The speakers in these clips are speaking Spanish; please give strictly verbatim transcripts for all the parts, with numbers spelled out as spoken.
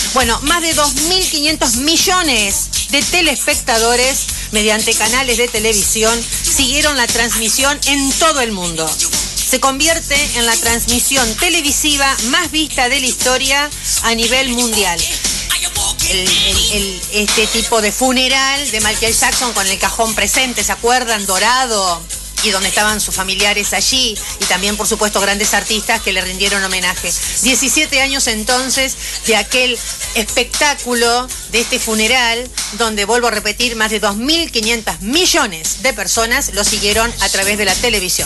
Bueno, más de dos mil quinientos millones de telespectadores mediante canales de televisión siguieron la transmisión en todo el mundo. Se convierte en la transmisión televisiva más vista de la historia a nivel mundial. El, el, el, este tipo de funeral de Michael Jackson con el cajón presente, ¿se acuerdan? Dorado, y donde estaban sus familiares allí, y también, por supuesto, grandes artistas que le rindieron homenaje. diecisiete años entonces de aquel espectáculo, de este funeral, donde, vuelvo a repetir, más de dos mil quinientos millones de personas lo siguieron a través de la televisión.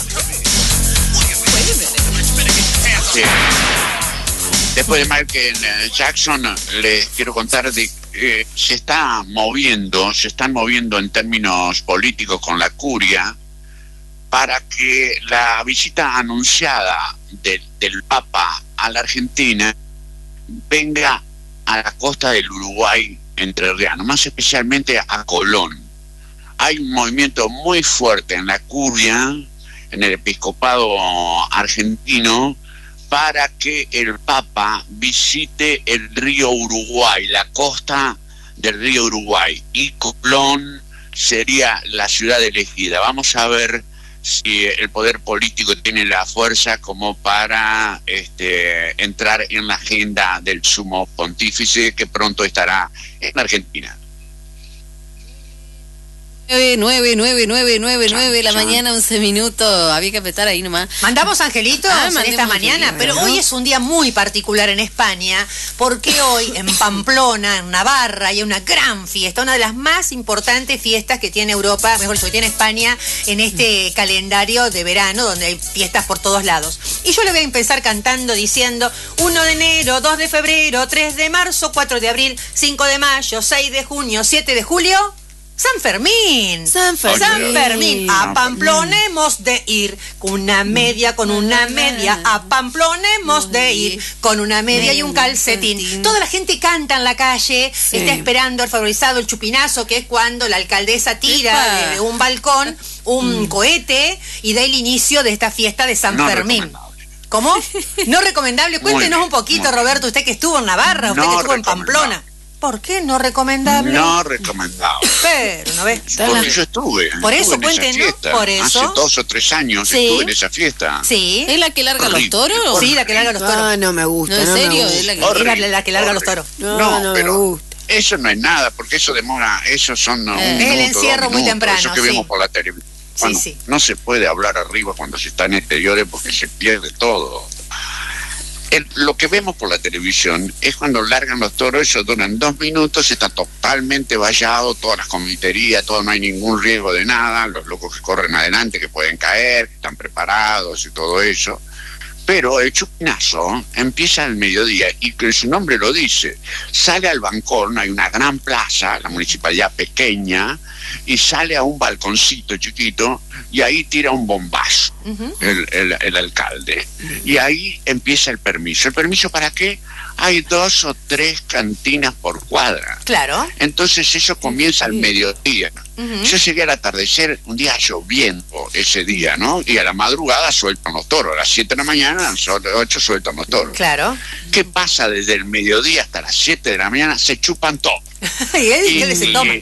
Sí. Después de Michael Jackson, les quiero contar de que eh, se está moviendo, se están moviendo en términos políticos con la curia para que la visita anunciada de, del Papa a la Argentina venga a la costa del Uruguay entrerriano, más especialmente a Colón. Hay un movimiento muy fuerte en la curia, en el episcopado argentino, para que el Papa visite el río Uruguay, la costa del río Uruguay, y Colón sería la ciudad elegida. Vamos a ver si el poder político tiene la fuerza como para este, entrar en la agenda del sumo pontífice, que pronto estará en Argentina. nueve, nueve, nueve, nueve, nueve de la mañana, once minutos. Había que apretar ahí nomás. Mandamos angelitos ah, en esta mañana, pero ¿no? Hoy es un día muy particular en España, porque hoy en Pamplona, en Navarra, hay una gran fiesta, una de las más importantes fiestas que tiene Europa, mejor dicho, que tiene España en este calendario de verano, donde hay fiestas por todos lados. Y yo le voy a empezar cantando diciendo: uno de enero, dos de febrero, tres de marzo, cuatro de abril, cinco de mayo, seis de junio, siete de julio... San Fermín. San Fermín. San Fermín. A Pamplona hemos de ir con una media, con una media. A Pamplona hemos de ir con una media y un calcetín. Toda la gente canta en la calle, sí. Está esperando el favorizado, el chupinazo, que es cuando la alcaldesa tira de un balcón un mm. cohete y da el inicio de esta fiesta de San no Fermín. ¿Cómo? No recomendable. Cuéntenos un poquito, Roberto, usted que estuvo en Navarra, usted no que estuvo en Pamplona. ¿Por qué no recomendable? No recomendable. Pero, ¿no ves? Porque yo estuve. Por eso, estuve en cuéntenos, esa por eso. Hace dos o tres años ¿sí? estuve en esa fiesta. Sí. ¿Es la que larga los toros? Sí, la que larga los toros. Ah, no me gusta. No, ¿en no serio? Me gusta. Es la que, Horrible, es la que larga horrible. los toros. No, no, no pero me gusta. Eso no es nada, porque eso demora, eso son eh, un Es minuto, el encierro muy temprano. Eso que sí. vemos por la televisión. Bueno, sí, sí. No se puede hablar arriba cuando se está en exteriores porque se pierde todo. El, lo que vemos por la televisión es cuando largan los toros, ellos duran dos minutos, está totalmente vallado, todas las comiterías, todo, no hay ningún riesgo de nada, los locos que corren adelante, que pueden caer, que están preparados y todo eso. Pero el chupinazo empieza al mediodía y que su nombre lo dice, sale al balcón, hay una gran plaza, la municipalidad pequeña, y sale a un balconcito chiquito y ahí tira un bombazo uh-huh. el, el, el alcalde. Uh-huh. Y ahí empieza el permiso. ¿El permiso para qué? Hay dos o tres cantinas por cuadra. Claro. Entonces eso comienza al mediodía. Uh-huh. Yo llegué al atardecer, un día lloviendo ese día, ¿no? Y a la madrugada sueltan los toros. A las siete de la mañana, a las ocho sueltan los toros. Claro. ¿Qué pasa desde el mediodía hasta las siete de la mañana? Se chupan todo. ¿Y él qué se toma?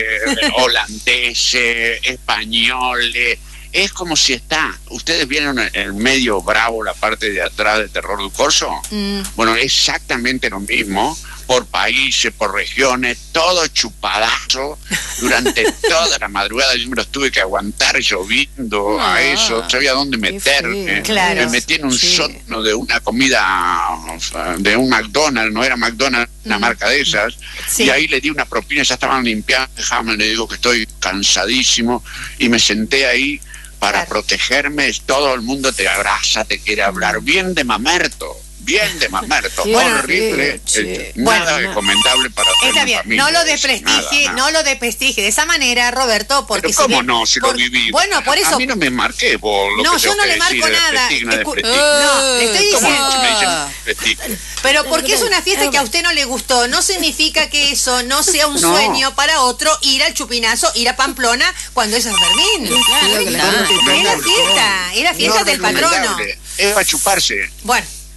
Holandeses, españoles. Es como si está, ustedes vieron en el medio Bravo, la parte de atrás de Terror del Corso. Mm. Bueno, exactamente lo mismo, por países, por regiones, todo chupadazo durante toda la madrugada. Yo me los tuve que aguantar lloviendo ah, a eso, no sabía dónde meterme. Claro. Me metí en un sí. sótano de una comida, de un McDonald's, no era McDonald's, una mm. marca de esas, sí. y ahí le di una propina, ya estaban limpiando, déjame, le digo que estoy cansadísimo, y me senté ahí para claro. protegerme. Todo el mundo te abraza, te quiere hablar bien de mamerto, bien de mamerto, sí, horrible, sí, sí. nada bueno, recomendable para hacer está bien, familia, no lo desprestigie, nada, no lo desprestigie de esa manera, Roberto, porque pero cómo si bien, no, si por, lo viví. Bueno, por eso. A mí no me marqué vos lo no, que yo no le marco nada. Escu uh, no, le estoy diciendo. Pero porque es una fiesta que a usted no le gustó, no significa que eso no sea un no. sueño para otro ir al chupinazo, ir a Pamplona cuando es San Fermín. Claro, claro. Es la fiesta, es la fiesta no, del patrono. Es para chuparse. Bueno.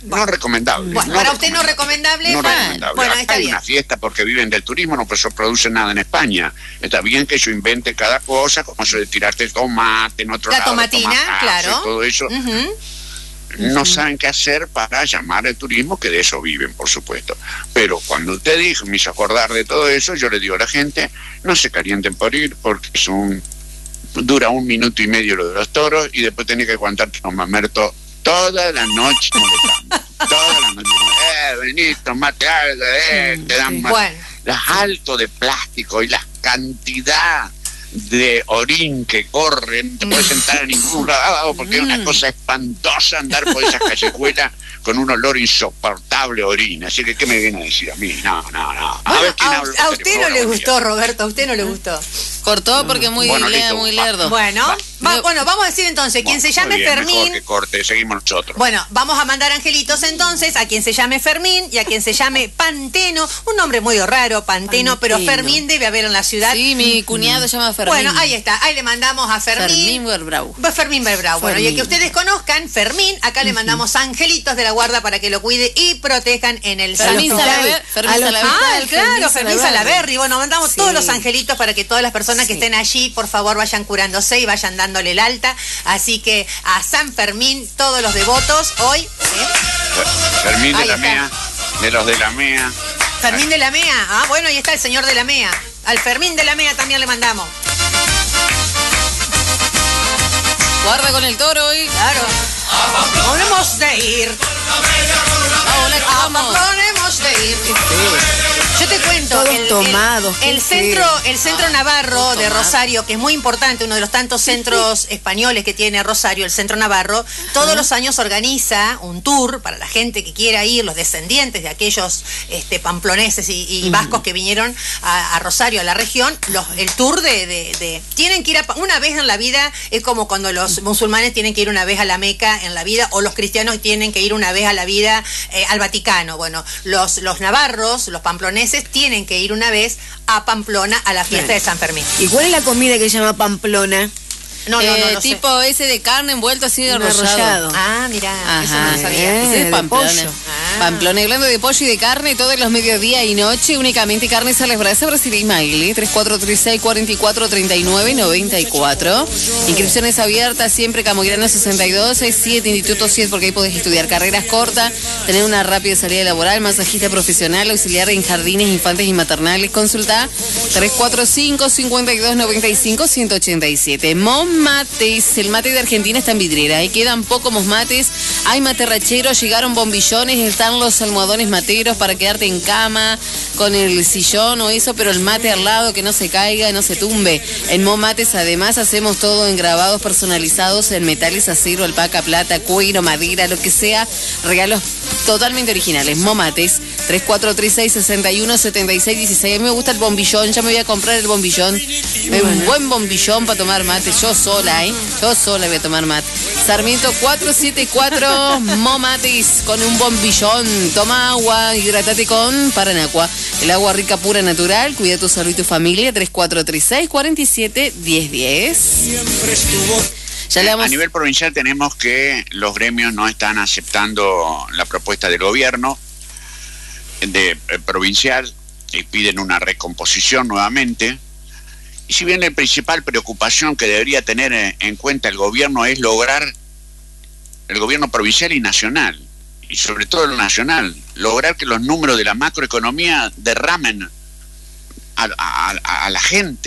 No recomendable. Bueno, no para usted no recomendable. recomendable. No Ah, recomendable. bueno, Acá está hay bien. una fiesta porque viven del turismo, no pues, produce nada en España. Está bien que yo invente cada cosa, como eso de tirarte el tomate en otro La lado. tomatina, tomacazo claro. y todo eso. Uh-huh. No saben qué hacer para llamar al turismo, que de eso viven, por supuesto. Pero cuando usted dijo, me hizo acordar de todo eso, yo le digo a la gente, no se calienten por ir, porque es un, dura un minuto y medio lo de los toros, y después tenés que aguantarte los mamertos toda la noche molestando. Toda la noche. Eh, vení, tomate algo, eh, te dan más. Bueno. Las alto de plástico y la cantidad de orín que corren, no te puedes sentar en ningún lado porque es una cosa espantosa andar por esas callejuelas con un olor insoportable a orina. Así que, ¿qué me viene a decir a mí? No, no, no. A, Bueno, ver quién a, habla a por usted teléfono. no le Buen gustó, día. Roberto, a usted no le gustó. Cortó porque muy, Bueno, lea, listo, muy va. lerdo. Bueno, Va. va- bueno, vamos a decir entonces, quien Bueno, se muy llame bien, Fermín. mejor que corte, seguimos nosotros. Bueno, vamos a mandar angelitos entonces a quien se llame Fermín y a quien se llame Panteno. Un nombre muy raro, Panteno, Panteno. pero Fermín debe haber en la ciudad. Sí, mi cuñado se llama Fermín. Bueno, ahí está, ahí le mandamos a Fermín. Fermín Berbrau. Va Fermín Berbrau. Bueno, y a Fermín. que ustedes conozcan, Fermín, acá le mandamos angelitos de la guarda para que lo cuide y protejan en el Fermín santo. Salaver- Fermín A los- Salaverry. Ah, Fermín claro, Fermín Salaverry. Salaverry. Bueno, mandamos Sí. todos los angelitos para que todas las personas que Sí. estén allí, por favor, vayan curándose y vayan dándole el alta. Así que a San Fermín, todos los devotos, hoy, ¿eh? Fermín de Ahí la está. MEA, de los de la MEA. Fermín de la MEA. Ah, bueno, ahí está el señor de la MEA. Al Fermín de la MEA también le mandamos. Guarda con el toro hoy. Claro. Hemos de ir. Ahora que A vamos. Pamplona hemos de ir. Yo te cuento, Todos el, el- tomados, el, qué centro, feo. el centro Navarro todos de tomados. Rosario, que es muy importante, uno de los tantos centros españoles que tiene Rosario, el centro Navarro, todos los años organiza un tour para la gente que quiera ir, los descendientes de aquellos este, pamploneses y, y vascos que vinieron a, a Rosario, a la región, los, el tour de, de- de- tienen que ir a, pa- una vez en la vida, es como cuando los musulmanes tienen que ir una vez a la Meca en la vida, o los cristianos tienen que ir una vez a la vida eh, al Vaticano. Bueno, los, los navarros, los pamploneses, tienen que ir una vez a Pamplona a la fiesta Bien. de San Fermín. ¿Y cuál es la comida que se llama Pamplona? No, no, no, Eh, no sé. tipo ese de carne envuelto así de Un arrollado. arrollado. Ah, mira, eso no Ajá, lo sabía. eh. ese es de Pamplona. pollo. Ah. Pamplona, hablando de pollo y de carne, todos los mediodía y noche, únicamente carnes a las brasas, Brasil y Maile, tres cuatro tres seis, cuatro cuatro, tres nueve, nueve cuatro. Inscripciones abiertas, siempre Camograno sesenta y dos, siete, Instituto siete, porque ahí podés estudiar carreras cortas, tener una rápida salida laboral, masajista profesional, auxiliar en jardines, infantes y maternales. Consulta tres cuatro cinco, cinco dos, nueve cinco, uno ocho siete. Momates, el mate de Argentina está en vidriera. Ahí quedan pocos mates. Hay materracheros, llegaron bombillones, están los almohadones materos para quedarte en cama con el sillón o eso, pero el mate al lado que no se caiga, no se tumbe. En Momates además hacemos todo en grabados personalizados en metales, acero, alpaca, plata, cuero, madera, lo que sea. Regalos totalmente originales. Momates, tres cuatro tres seis, seis uno, siete seis uno seis. A mí me gusta el bombillón, ya me voy a comprar el bombillón. Un buen bombillón para tomar mate. Yo sola, ¿eh? Yo sola voy a tomar mate. Sarmiento cuatro siete cuatro, Momates, con un bombillón. Toma agua, hidratate con Paranacua. El agua rica, pura, natural. Cuida tu salud y tu familia. tres cuatro tres seis, cuatro siete, uno cero uno cero. Ya le A vamos. nivel provincial tenemos que los gremios no están aceptando la propuesta del gobierno de, eh, provincial y piden una recomposición nuevamente. Y si bien la principal preocupación que debería tener en, en cuenta el gobierno es lograr, el gobierno provincial y nacional, y sobre todo el nacional, lograr que los números de la macroeconomía derramen a, a- a- a la gente.